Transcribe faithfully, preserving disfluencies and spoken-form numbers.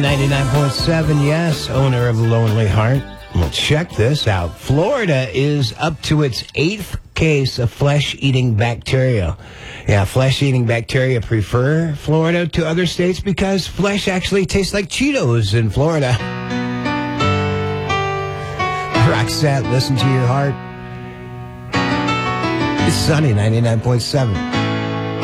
ninety-nine point seven, yes, owner of Lonely Heart. Well, check this out. Florida is up to its eighth case of flesh-eating bacteria. Yeah, flesh-eating bacteria prefer Florida to other states because flesh actually tastes like Cheetos in Florida. Roxette, listen to your heart. It's Sunny ninety-nine point seven.